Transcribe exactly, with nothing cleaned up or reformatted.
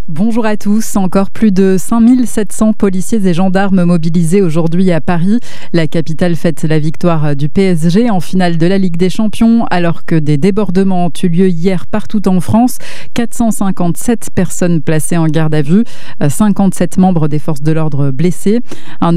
Bonjour à tous. Encore plus de cinq mille sept cents policiers et gendarmes mobilisés aujourd'hui à Paris. La capitale fête la victoire du P S G en finale de la Ligue des Champions, alors que des débordements ont eu lieu hier partout en France. quatre cent cinquante-sept personnes placées en garde à vue, cinquante-sept membres des forces de l'ordre blessés. Un